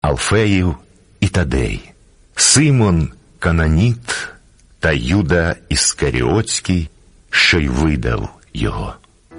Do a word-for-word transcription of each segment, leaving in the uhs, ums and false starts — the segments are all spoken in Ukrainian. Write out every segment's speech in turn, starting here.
Алфеїв і Тадей, Симон Кананіт та Юда Іскаріотський, що й видав його.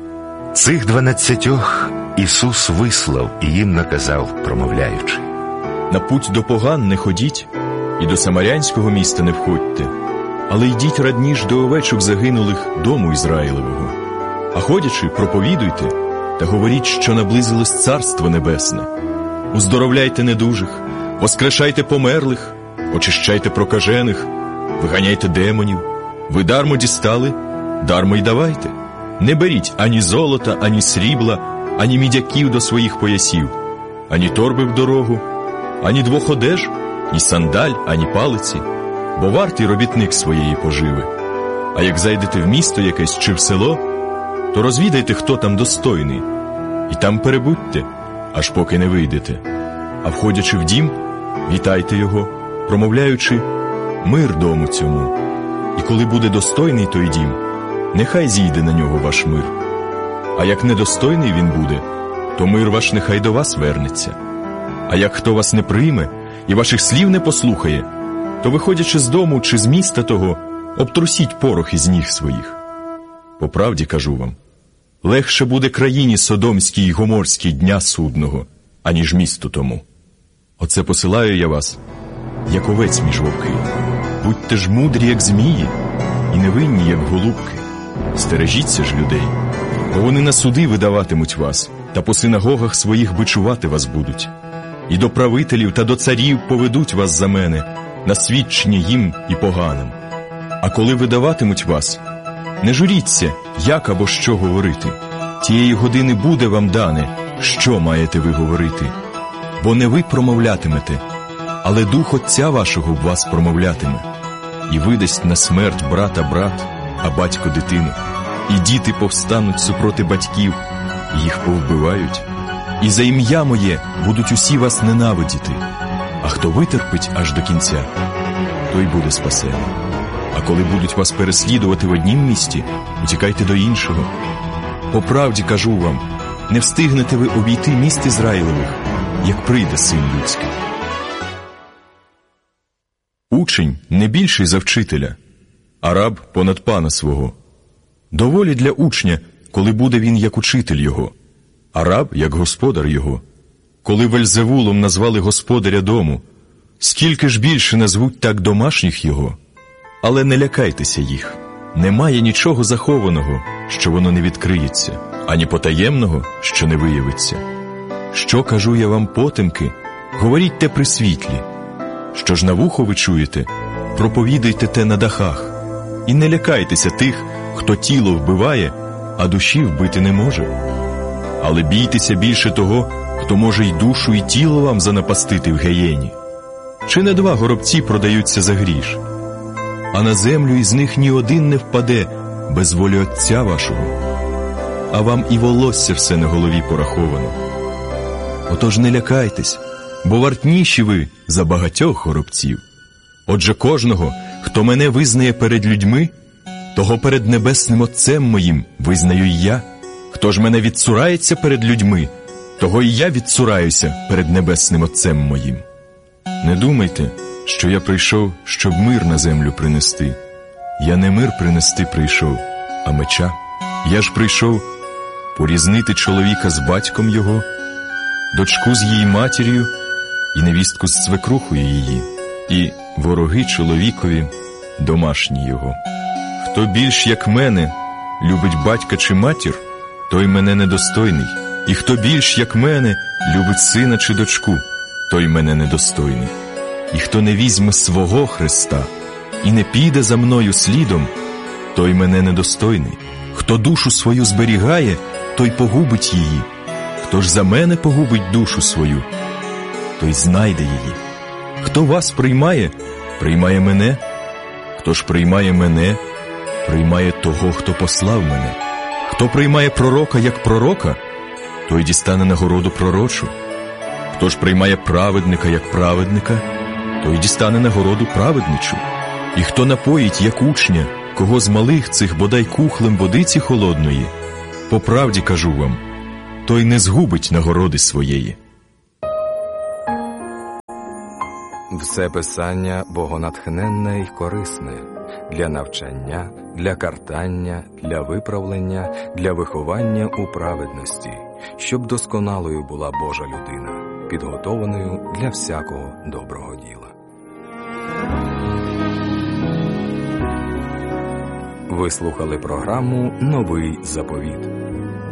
Цих дванадцятьох Ісус вислав і їм наказав, промовляючи: «На путь до поган не ходіть, і до самарянського міста не входьте, але йдіть радніш до овечок загинулих дому Ізраїлевого. А ходячи, проповідуйте та говоріть, що наблизилось Царство Небесне. Уздоровляйте недужих, воскрешайте померлих, очищайте прокажених, виганяйте демонів. Ви дармо дістали, дармо й давайте. Не беріть ані золота, ані срібла, ані мідяків до своїх поясів, ані торби в дорогу, ані двох одеж, ні сандаль, ані палиці, бо вартий робітник своєї поживи. А як зайдете в місто якесь чи в село, то розвідайте, хто там достойний, і там перебудьте, аж поки не вийдете. А входячи в дім, вітайте його, промовляючи: мир дому цьому. І коли буде достойний той дім, нехай зійде на нього ваш мир. А як недостойний він буде, то мир ваш нехай до вас вернеться. А як хто вас не прийме і ваших слів не послухає, то, виходячи з дому чи з міста того, обтрусіть порох із ніг своїх. По правді кажу вам, легше буде країні Содомській й Гоморській дня судного, аніж місту тому. Оце посилаю я вас, як овець між вовки. Будьте ж мудрі, як змії, і невинні, як голубки. Стережіться ж людей, бо вони на суди видаватимуть вас, та по синагогах своїх бичувати вас будуть. І до правителів та до царів поведуть вас за мене, на свідчення їм і поганим. А коли видаватимуть вас, не журіться, як або що говорити. Тієї години буде вам дане, що маєте ви говорити. Бо не ви промовлятимете, але Дух Отця вашого в вас промовлятиме. І видасть на смерть брата брат, а батько дитину. І діти повстануть супроти батьків, і їх повбивають. І за ім'я моє будуть усі вас ненавидіти. А хто витерпить аж до кінця, той буде спасений. А коли будуть вас переслідувати в однім місті, утікайте до іншого. По правді кажу вам, не встигнете ви обійти міст Ізраїлевих, як прийде Син Людський. Учень не більший за вчителя, а раб понад пана свого. Доволі для учня, коли буде він як учитель його, а раб як господар його. Коли Вельзевулом назвали господаря дому, скільки ж більше назвуть так домашніх його? Але не лякайтеся їх. Немає нічого захованого, що воно не відкриється, ані потаємного, що не виявиться. Що кажу я вам потемки, говоріть те при світлі. Що ж на вухо ви чуєте, проповідуйте те на дахах. І не лякайтеся тих, хто тіло вбиває, а душі вбити не може. Але бійтеся більше того, хто може й душу, і тіло вам занапастити в геєні. Чи не два горобці продаються за гріш? А на землю із них ні один не впаде без волі Отця вашого. А вам і волосся все на голові пораховано. Отож не лякайтесь, бо вартніші ви за багатьох горобців. Отже кожного, хто мене визнає перед людьми, того перед небесним Отцем моїм визнаю й я. Хто ж мене відцурається перед людьми, того і я відцураюся перед небесним Отцем моїм. Не думайте, що я прийшов, щоб мир на землю принести. Я не мир принести прийшов, а меча. Я ж прийшов порізнити чоловіка з батьком його, дочку з її матір'ю і невістку з свекрухою її, і вороги чоловікові домашні його. Хто більш, як мене, любить батька чи матір, той мене недостойний. І хто більш, як мене, любить сина чи дочку, той мене недостойний. І хто не візьме свого Христа і не піде за мною слідом, той мене недостойний. Хто душу свою зберігає, той погубить її. Хто ж за мене погубить душу свою, той знайде її. Хто вас приймає, приймає мене. Хто ж приймає мене, приймає того, хто послав мене. Хто приймає пророка як пророка, той дістане нагороду пророчу. Хто ж приймає праведника як праведника, той дістане нагороду праведничу. І хто напоїть як учня, кого з малих цих бодай кухлем водиці холодної, по правді кажу вам, той не згубить нагороди своєї. Все писання богонатхненне й корисне для навчання, для картання, для виправлення, для виховання у праведності, щоб досконалою була Божа людина, підготованою для всякого доброго діла. Ви слухали програму «Новий заповіт».